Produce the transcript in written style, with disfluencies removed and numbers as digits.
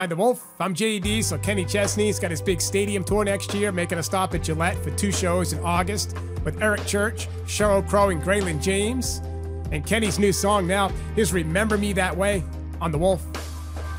Hi, The Wolf. I'm JD. So Kenny Chesney's got his big stadium tour next year, making a stop at Gillette for 2 shows in August with Eric Church, Sheryl Crow, and Graylin James. And Kenny's new song now is Remember Me That Way on The Wolf.